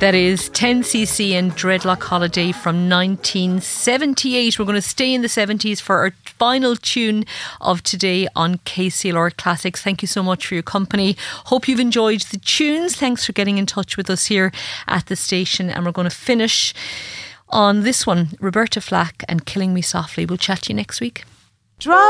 That is 10cc and Dreadlock Holiday from 1978. We're going to stay in the 70s for our final tune of today on KCLR Classics. Thank you so much for your company. Hope you've enjoyed the tunes. Thanks for getting in touch with us here at the station. And we're going to finish on this one, Roberta Flack and Killing Me Softly. We'll chat to you next week. Drop